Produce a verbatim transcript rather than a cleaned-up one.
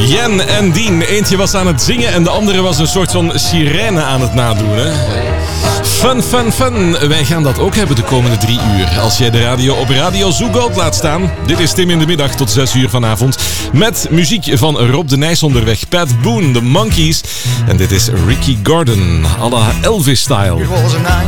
Jen en Dien. Eentje was aan het zingen en de andere was een soort van sirene aan het nadoen. Hè? Fun, fun, fun. Wij gaan dat ook hebben de komende drie uur. Als jij de radio op Radio Zoo Gold laat staan. Dit is Tim in de middag tot zes uur vanavond. Met muziek van Rob de Nijs onderweg. Pat Boone, The Monkees. En dit is Ricky Gordon, à la Elvis-style.